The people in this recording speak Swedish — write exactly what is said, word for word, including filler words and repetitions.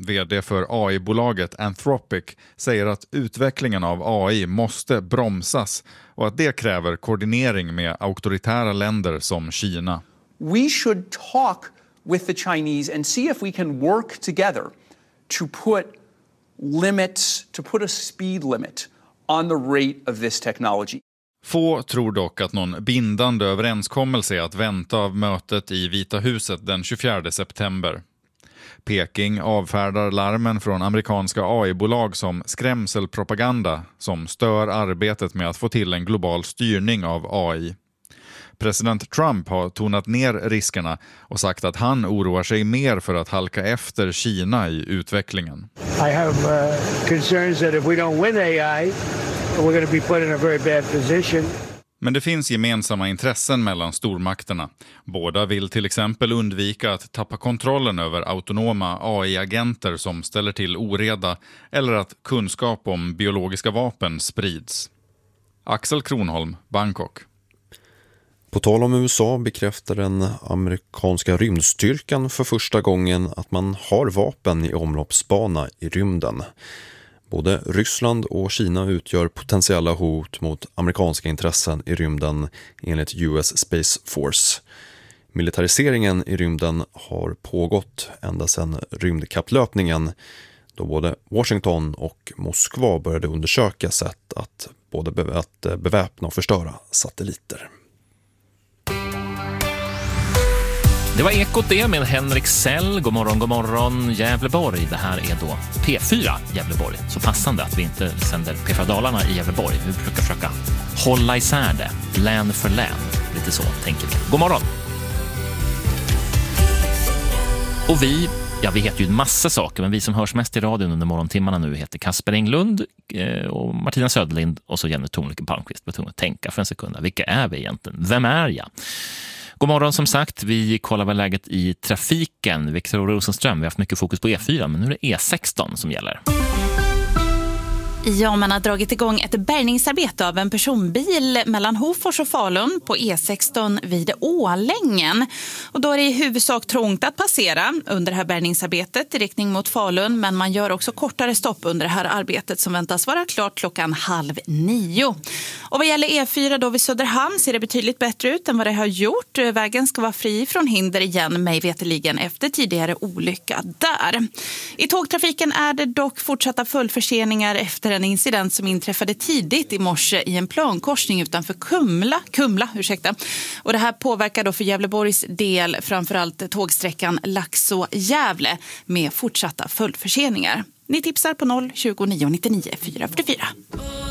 vd för A I-bolaget Anthropic, säger att utvecklingen av A I måste bromsas och att det kräver koordinering med auktoritära länder som Kina. We should talk with the Chinese and see if we can work together to put limits, to put a speed limit on the rate of this technology. Få tror dock att någon bindande överenskommelse är att vänta av mötet i Vita huset den tjugofjärde september. Peking avfärdar larmen från amerikanska A I-bolag som skrämselpropaganda som stör arbetet med att få till en global styrning av A I. President Trump har tonat ner riskerna och sagt att han oroar sig mer för att halka efter Kina i utvecklingen. I have uh, concerns that if we don't win A I, we're going to be put in a very bad position. Men det finns gemensamma intressen mellan stormakterna. Båda vill till exempel undvika att tappa kontrollen över autonoma A I-agenter som ställer till oreda eller att kunskap om biologiska vapen sprids. Axel Kronholm, Bangkok. På tal om U S A bekräftar den amerikanska rymdstyrkan för första gången att man har vapen i omloppsbana i rymden. Både Ryssland och Kina utgör potentiella hot mot amerikanska intressen i rymden enligt U S Space Force. Militariseringen i rymden har pågått ända sedan rymdkapplöpningen, då både Washington och Moskva började undersöka sätt att både beväpna och förstöra satelliter. Det var Ekot det med Henrik Sell. God morgon, god morgon Gävleborg. Det här är då P fyra Gävleborg. Så passande att vi inte sänder P fyra Dalarna i Gävleborg. Vi brukar försöka hålla isär det, län för län. Lite så tänker vi. God morgon. Och vi, ja vi heter ju en massa saker, men vi som hörs mest i radion under morgontimmarna nu heter Kasper Englund och Martina Söderlind och så Jenny Thornlycke Palmqvist. Jag var tvungen att tänka för en sekund. Vilka är vi egentligen? Vem är jag? God morgon som sagt, vi kollar väl läget i trafiken. Viktor Rosenström, vi har haft mycket fokus på E fyra, men nu är det E sexton som gäller. Ja, man har dragit igång ett bärgningsarbete av en personbil mellan Hofors och Falun på E sexton vid Ålängen. Och då är det i huvudsak trångt att passera under det här bärgningsarbetet i riktning mot Falun. Men man gör också kortare stopp under det här arbetet som väntas vara klart klockan halv nio. Och vad gäller E fyra då vid Söderhamn ser det betydligt bättre ut än vad det har gjort. Vägen ska vara fri från hinder igen, mig veteligen, efter tidigare olycka där. I tågtrafiken är det dock fortsatta fullförseningar efter en incident som inträffade tidigt i morse i en plankorsning utanför Kumla, Kumla ursäkta. Och det här påverkar då för Gävleborgs del framförallt tågsträckan Laxå-Gävle med fortsatta fullförseningar. Ni tipsar på noll tjugo nio nittionio fyra fyrtiofyra.